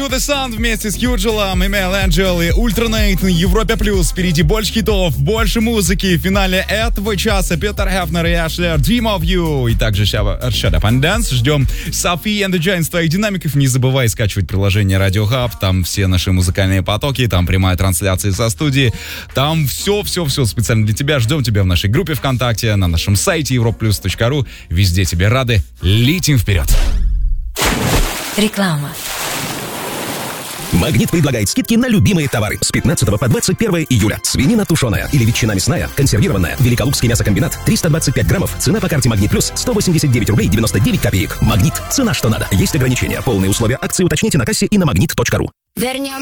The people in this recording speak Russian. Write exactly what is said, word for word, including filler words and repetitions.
The Sun вместе с Юджелом, Email Angel и Ультранейт на Европе Плюс. Впереди больше хитов, больше музыки. В финале этого часа Петер Хефнер и Ашлер Dream of You. И также Shut Up and Dance. Ждем Софи and the Giants твоих динамиков. Не забывай скачивать приложение Radio Hub. Там все наши музыкальные потоки. Там прямая трансляция со студии. Там все-все-все специально для тебя. Ждем тебя в нашей группе ВКонтакте, на нашем сайте европа плюс точка ру. Везде тебе рады. Летим вперед. Реклама. Магнит предлагает скидки на любимые товары с пятнадцатого по двадцать первое июля. Свинина тушеная или ветчина мясная, консервированная, Великолукский мясокомбинат, триста двадцать пять граммов. Цена по карте Магнит Плюс сто восемьдесят девять рублей девяносто девять копеек. Магнит. Цена что надо. Есть ограничения. Полные условия акции уточните на кассе и на магнит точка ру. Вернем